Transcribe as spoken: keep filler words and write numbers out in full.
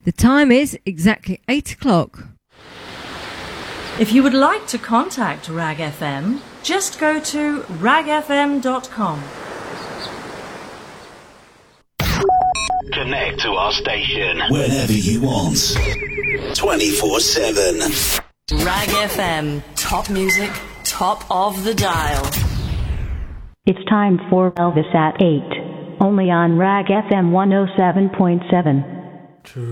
The time is exactly eight o'clock. If you would like to contact Rag F M, just go to rag f m dot com. Connect to our station whenever you want, twenty-four seven. Rag F M, top music, top of the dial. It's time for Elvis at eight, only on Rag F M one oh seven point seven.